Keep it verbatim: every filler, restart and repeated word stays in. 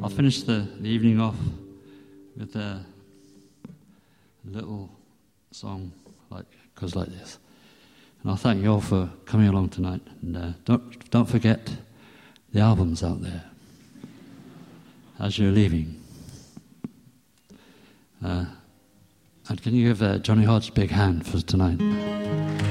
I'll finish the, the evening off with a little song like goes like this. And I'll thank you all for coming along tonight. And uh, don't don't forget the albums out there as you're leaving. Uh, and can you give uh, Johnny Hodge a big hand for tonight?